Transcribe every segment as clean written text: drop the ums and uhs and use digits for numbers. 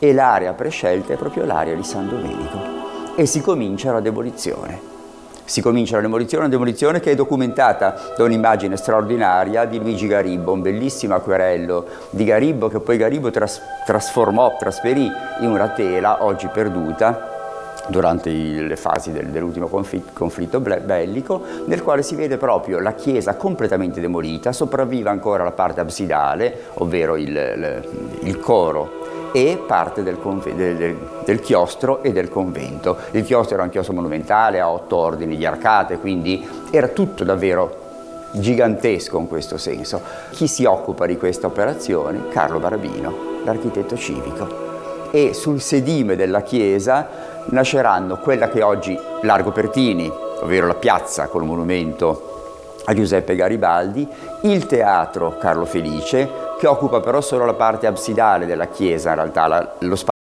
e l'area prescelta è proprio l'area di San Domenico e si comincia la demolizione. Una demolizione che è documentata da un'immagine straordinaria di Luigi Garibbo, un bellissimo acquerello di Garibbo che poi Garibbo trasferì in una tela oggi perduta durante le fasi dell'ultimo conflitto bellico, nel quale si vede proprio la chiesa completamente demolita, sopravvive ancora la parte absidale, ovvero il coro, e parte del chiostro e del convento. Il chiostro era un chiostro monumentale a 8 ordini di arcate, quindi era tutto davvero gigantesco in questo senso. Chi si occupa di questa operazione? Carlo Barabino, l'architetto civico. E sul sedime della chiesa nasceranno quella che oggi Largo Pertini, ovvero la piazza col monumento a Giuseppe Garibaldi, il teatro Carlo Felice, che occupa però solo la parte absidale della chiesa, in realtà lo spazio,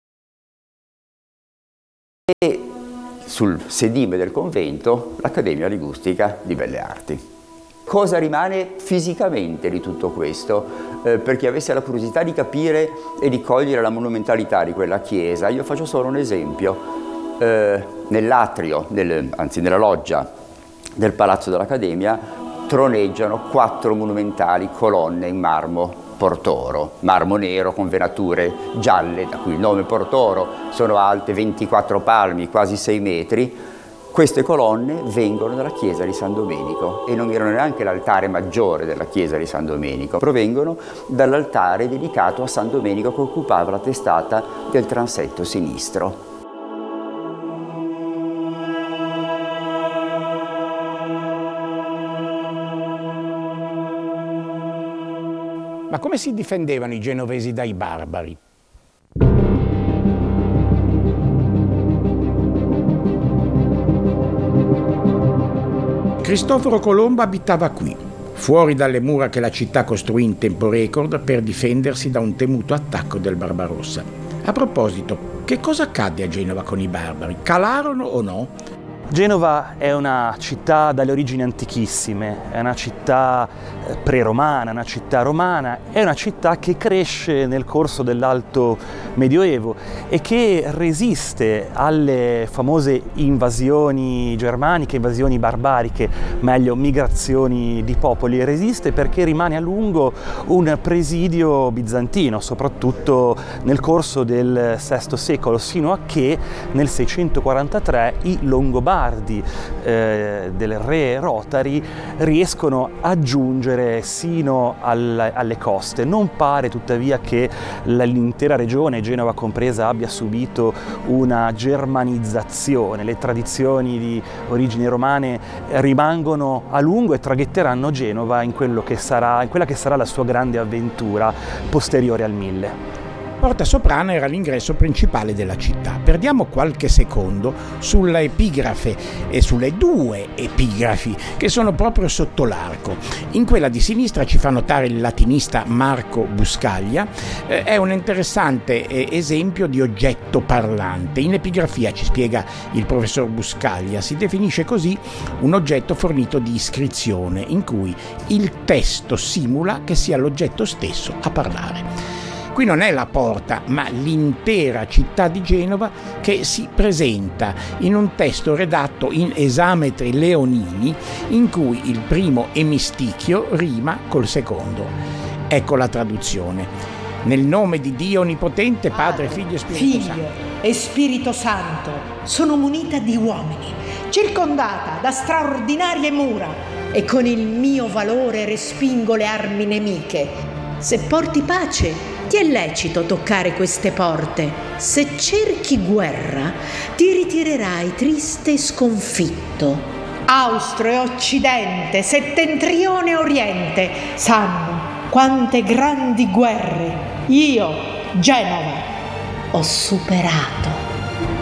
e sul sedime del convento l'Accademia Ligustica di Belle Arti. Cosa rimane fisicamente di tutto questo? Per chi avesse la curiosità di capire e di cogliere la monumentalità di quella chiesa, io faccio solo un esempio. Nell'atrio, nella loggia del Palazzo dell'Accademia, troneggiano 4 monumentali colonne in marmo Portoro, marmo nero con venature gialle, da cui il nome Portoro. Sono alte 24 palmi, quasi 6 metri. Queste colonne vengono dalla chiesa di San Domenico e non erano neanche l'altare maggiore della chiesa di San Domenico, provengono dall'altare dedicato a San Domenico che occupava la testata del transetto sinistro. Ma come si difendevano i genovesi dai barbari? Cristoforo Colombo abitava qui, fuori dalle mura che la città costruì in tempo record per difendersi da un temuto attacco del Barbarossa. A proposito, che cosa accadde a Genova con i barbari? Calarono o no? Genova è una città dalle origini antichissime, è una città pre-romana, una città romana, è una città che cresce nel corso dell'Alto Medioevo e che resiste alle famose invasioni germaniche, invasioni barbariche, meglio migrazioni di popoli, resiste perché rimane a lungo un presidio bizantino, soprattutto nel corso del VI secolo, sino a che nel 643 i Longobardi del re Rotari riescono a giungere sino alle coste. Non pare tuttavia che l'intera regione, Genova compresa, abbia subito una germanizzazione. Le tradizioni di origini romane rimangono a lungo e traghetteranno Genova in quella che sarà la sua grande avventura posteriore al 1000. Porta Soprana era l'ingresso principale della città. Perdiamo qualche secondo sulla epigrafe e sulle 2 epigrafi che sono proprio sotto l'arco. In quella di sinistra ci fa notare il latinista Marco Buscaglia, è un interessante esempio di oggetto parlante. In epigrafia, ci spiega il professor Buscaglia, si definisce così un oggetto fornito di iscrizione in cui il testo simula che sia l'oggetto stesso a parlare. Qui non è la porta, ma l'intera città di Genova che si presenta in un testo redatto in esametri leonini in cui il primo emistichio rima col secondo. Ecco la traduzione. Nel nome di Dio Onnipotente, Padre, Figlio e Spirito Santo. Figlio e Spirito Santo, sono munita di uomini, circondata da straordinarie mura e con il mio valore respingo le armi nemiche. Se porti pace, ti è lecito toccare queste porte. Se cerchi guerra, ti ritirerai triste e sconfitto. Austro e Occidente, Settentrione e Oriente sanno quante grandi guerre io, Genova, ho superato.